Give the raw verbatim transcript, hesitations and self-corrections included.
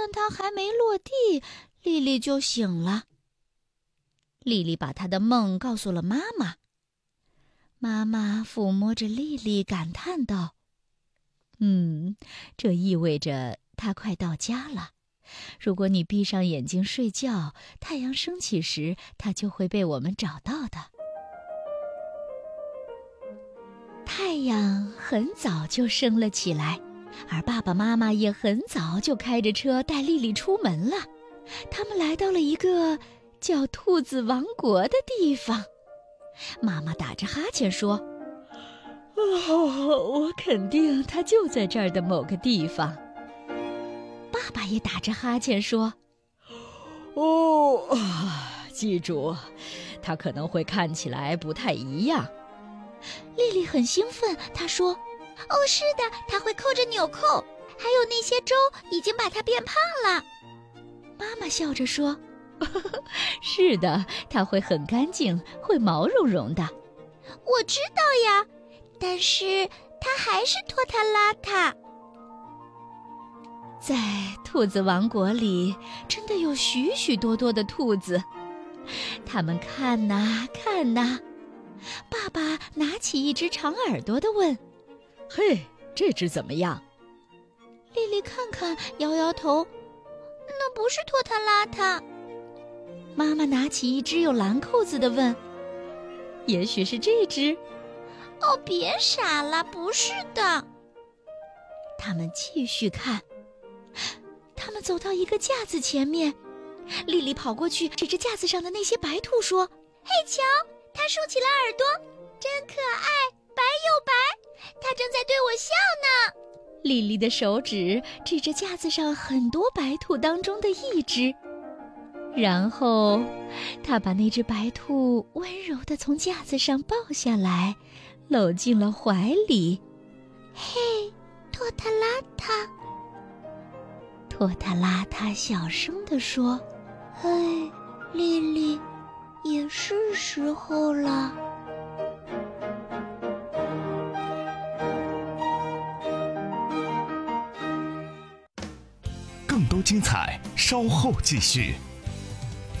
但它还没落地，丽丽就醒了。丽丽把她的梦告诉了妈妈。妈妈抚摸着丽丽，感叹道：嗯，这意味着她快到家了。如果你闭上眼睛睡觉，太阳升起时，它就会被我们找到的。太阳很早就升了起来，而爸爸妈妈也很早就开着车带丽丽出门了。他们来到了一个叫兔子王国的地方。妈妈打着哈欠说：哦，我肯定它就在这儿的某个地方。爸爸也打着哈欠说：哦，记住，它可能会看起来不太一样。丽丽很兴奋，她说：哦，是的，它会扣着纽扣，还有那些粥已经把它变胖了。妈妈笑着说：是的，它会很干净，会毛茸茸的。我知道呀，但是它还是拖沓邋遢。在兔子王国里，真的有许许多多的兔子，它们看呐看呐。爸爸拿起一只长耳朵的问：嘿，这只怎么样？丽丽看看，摇摇头，那不是拖沓邋遢。妈妈拿起一只有蓝扣子的问：也许是这只？哦，别傻了，不是的。他们继续看，他们走到一个架子前面，丽丽跑过去指着架子上的那些白兔说：嘿，瞧，它竖起了耳朵，真可爱，白又白，它正在对我笑呢。丽丽的手指指着架子上很多白兔当中的一只，然后她把那只白兔温柔地从架子上抱下来，搂进了怀里。嘿，拖沓邋遢。拖沓邋遢小声地说：嘿，丽丽，也是时候了。 更多精彩，稍后继续。